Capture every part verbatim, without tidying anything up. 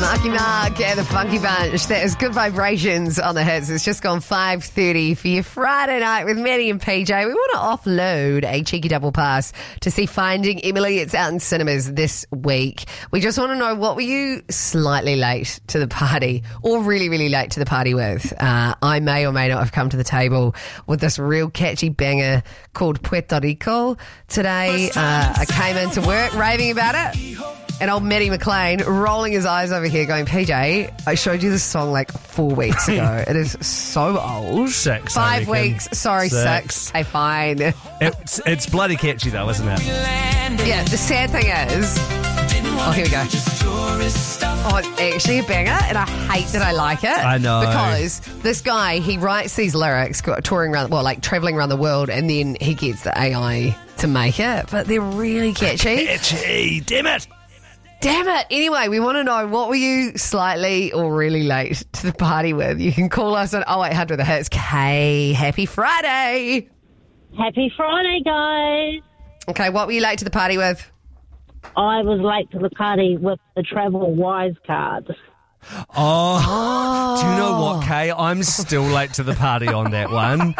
Marky Mark and the Funky Bunch. That is Good Vibrations on the hits. It's just gone five thirty for your Friday night with Maddie and P J. We want to offload a cheeky double pass to see Finding Emily. It's out in cinemas this week. We just want to know, what were you slightly late to the party or really, really late to the party with? Uh, I may or may not have come to the table with this real catchy banger called Puerto Rico today. Uh, I came into work raving about it. And old Matty McLean rolling his eyes over here going, P J, I showed you this song like four weeks ago. It is so old. Six. Five weeks. Sorry, six. six. Hey, fine. It's, it's bloody catchy though, isn't it? Yeah, the sad thing is... Oh, here we go. Oh, it's actually a banger, and I hate that I like it. I know. Because this guy, he writes these lyrics, touring around, well, like travelling around the world, and then he gets the A I to make it. But they're really catchy. Catchy. Damn it. Damn it. Anyway, we want to know, what were you slightly or really late to the party with? You can call us on oh eight hundred the hits. Kay, happy Friday. Happy Friday, guys. Okay, what were you late to the party with? I was late to the party with the Travel Wise card. Oh, oh. Do you know what, Kay? I'm still late to the party on that one.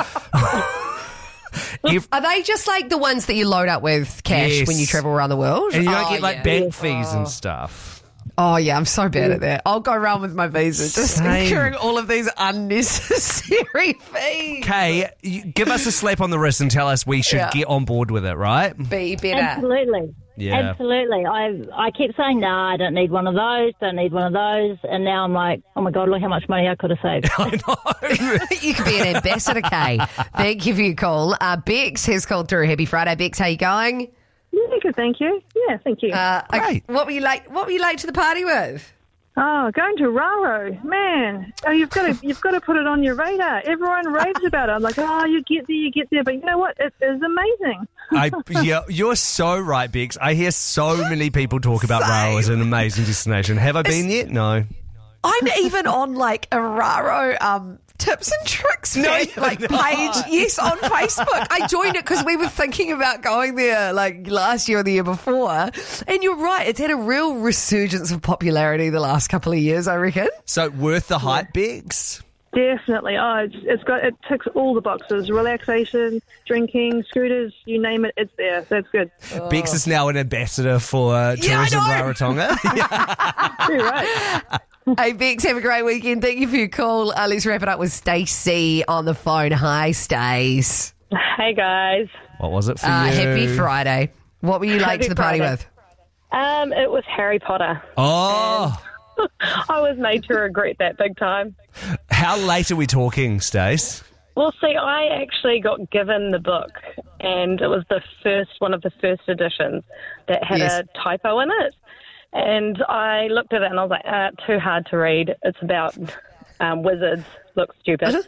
If, Are they just like the ones that you load up with cash yes. when you travel around the world? And you don't oh, get like yeah. bank fees oh. and stuff. Oh, yeah, I'm so bad at that. I'll go around with my visa, just Same. incurring all of these unnecessary fees. Kay, you give us a slap on the wrist and tell us we should Yeah. get on board with it, right? Be better. Absolutely. Yeah. Absolutely. I I kept saying, no, nah, I don't need one of those, don't need one of those. And now I'm like, oh, my God, look how much money I could have saved. I know. You could be an ambassador, Kay. Thank you for your call. Uh, Bex has called through. Happy Friday, Bex. How you going? Yeah, good, thank you. Yeah, thank you. Uh, Great. okay, what were you late? What were you late to the party with? oh, going to Raro, man. Oh, you've got to you've got to put it on your radar. Everyone raves about it. I'm like, oh, you get there, you get there. But you know what? It is amazing. I, yeah, you're so right, Bex. I hear so many people talk about Raro as an amazing destination. Have I been yet? No. I'm even on like a Raro um, tips and tricks No, fan, you're like not. page. Yes, on Facebook. I joined it because we were thinking about going there like last year or the year before. And you're right, it's had a real resurgence of popularity the last couple of years, I reckon. So worth the hype, Bex? Definitely. Oh, it's, it's got it ticks all the boxes: relaxation, drinking, scooters, you name it, it's there. That's good. Bex is now an ambassador for uh, Yeah, I Tourism know. Rarotonga. Yeah. You're right. Hey, Bex, have a great weekend. Thank you for your call. Uh, let's wrap it up with Stacey on the phone. Hi, Stace. Hey, guys. What was it for Uh, you? happy Friday. What were you late Happy to the party Friday. with? Um, it was Harry Potter. Oh, I was made to regret that big time. how late are we talking, Stace? Well, see, I actually got given the book, and it was the first one of the first editions that had Yes. a typo in it. And I looked at it and I was like, uh, too hard to read. It's about um, wizards. Looks stupid.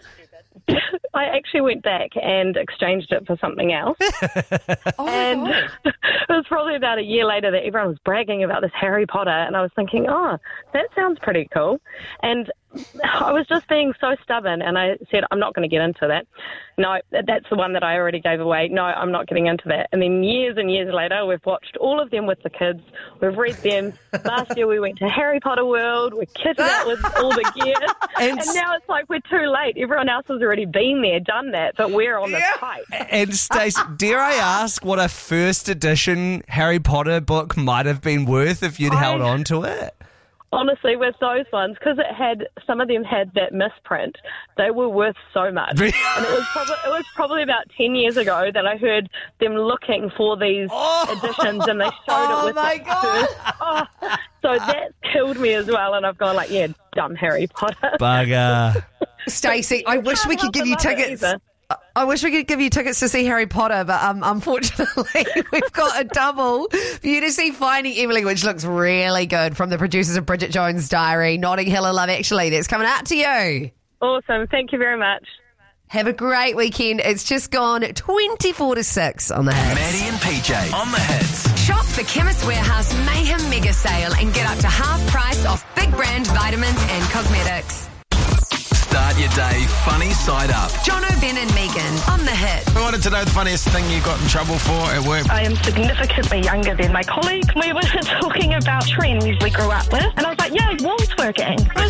I actually went back and exchanged it for something else. Oh, And my God. it was probably about a year later that everyone was bragging about this Harry Potter, and I was thinking, oh, that sounds pretty cool. And I was just being so stubborn, and I said, I'm not going to get into that. No, that's the one that I already gave away. No, I'm not getting into that. And then years and years later, we've watched all of them with the kids. We've read them. Last year we went to Harry Potter World. We're kitted out with all the gear. And And now it's like we're too late. Everyone else has already been there, done that, but we're on the pipe. And Stace, dare I ask what a first edition Harry Potter book might have been worth if you'd I- held on to it? Honestly, with those ones, because it had some of them had that misprint, they were worth so much. And it was probably it was probably about ten years ago that I heard them looking for these Oh. editions, and they showed Oh, it with my the God. first- Oh, so that killed me as well, and I've gone like, yeah, dumb Harry Potter. Bugger. Stacey, I wish we could help give you but love it tickets. either. I wish we could give you tickets to see Harry Potter, but um, unfortunately, we've got a double for you to see Finding Emily, which looks really good, from the producers of Bridget Jones' Diary, Notting Hill and Love Actually. That's coming out to you. Awesome. Thank you very much. Have a great weekend. It's just gone twenty-four to six on the hits. Maddie and P J on the hits. Shop the Chemist Warehouse Mayhem Mega Sale and get up to half price off big brand vitamins and cosmetics. Start your day funny side up. John O'Ben and Megan on the hit. I wanted to know the funniest thing you got in trouble for at work. I am significantly younger than my colleague. We were talking about trends we grew up with, and I was like, yeah, walls working.